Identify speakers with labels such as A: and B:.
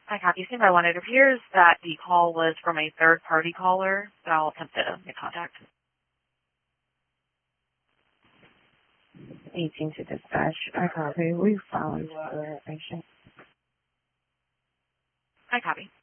A: Hi, copy. Standby one. It appears that the call was from a third-party caller, but I'll attempt to make contact.
B: 18 to dispatch. I copy. We found the patient.
A: Hi, copy.